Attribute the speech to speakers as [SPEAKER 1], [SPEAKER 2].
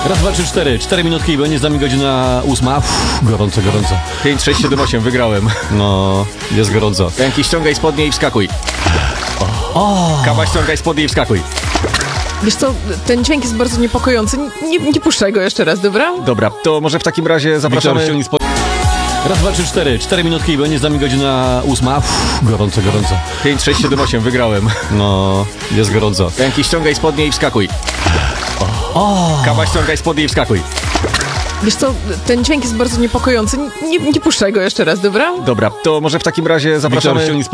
[SPEAKER 1] Raz, dwa, trzy, cztery. 4 minutki i będzie z nami godzina 8. Gorąco, gorąco.
[SPEAKER 2] 5, 6, 7, 8, wygrałem.
[SPEAKER 1] No, jest gorąco.
[SPEAKER 2] Janki, ściągaj spodnie i wskakuj. Kama, ściągaj spodnie i wskakuj.
[SPEAKER 3] Wiesz co, ten dźwięk jest bardzo niepokojący. Nie puszczaj go jeszcze raz, dobra?
[SPEAKER 2] Dobra, to może w takim razie zapraszamy...
[SPEAKER 1] Raz, dwa, trzy, cztery. 4 minutki i będzie z nami godzina 8. Gorąco, gorąco.
[SPEAKER 2] 5, 6, 7, 8, wygrałem.
[SPEAKER 1] No, jest gorąco.
[SPEAKER 2] Janki, ściągaj spodnie i wskakuj. Kama, ściągaj spodnie i wskakuj.
[SPEAKER 3] Wiesz co, ten dźwięk jest bardzo niepokojący. Nie puszczaj go jeszcze raz, dobra?
[SPEAKER 2] Dobra, to może w takim razie zapraszamy...